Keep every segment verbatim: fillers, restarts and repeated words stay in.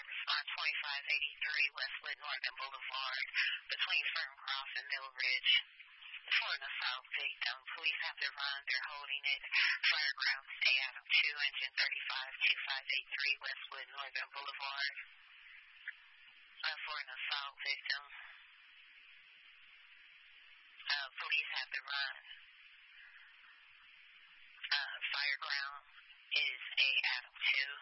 respond twenty-five eighty-three Westwood Northern Boulevard between Fern Cross and Mill Ridge. For an assault victim, police have to run. They're holding it. Fireground, stay Adam two, engine thirty-five two five eight three Westwood Northern Boulevard. Uh, for an assault victim, uh, police have to run. Uh, Fireground is a Adam two.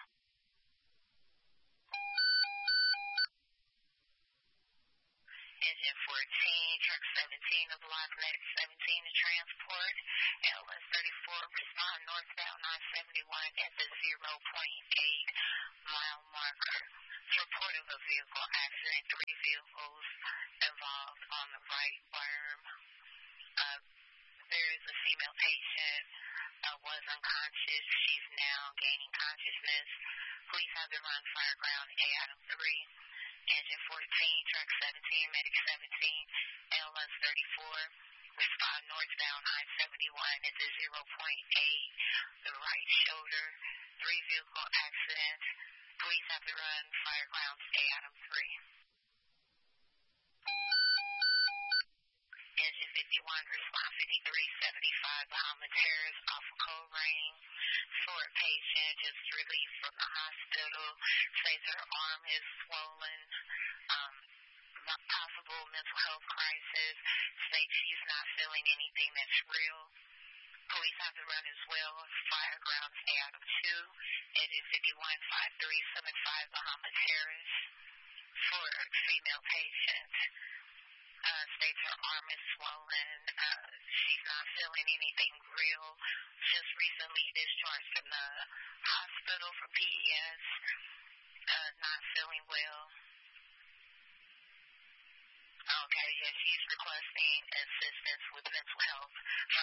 Engine fourteen, truck seventeen, the block medic seventeen to transport. L S thirty-four, respond northbound nine seventy-one at the zero point eight mile marker. Report of a vehicle accident, three vehicles involved on the right arm. Uh, there is a female patient, uh, was unconscious. She's now gaining consciousness. Police have to run. Fireground, A Adam three. Engine fourteen, truck seventeen, medic seventeen, L S thirty-four, respond northbound nine seventy-one at the zero point eight, the right shoulder, three vehicle accident. Police have to run. Fireground, A Adam three. Engine fifty-one, respond fifty-three seventy-five, Bahama Terrace, off of Coleraine. For a patient just released from the hospital, says her arm is swollen, um, possible mental health crisis, states she's not feeling anything that's real. Police have to run as well. Fireground, A Adam two, engine fifty-one five three seven five, Bahama Terrace. For a female patient, uh, states her arm is swollen, uh, she's not feeling anything real, just recently discharged from the hospital for P E S, uh, not feeling well. Okay, yeah, she's requesting assistance with mental health.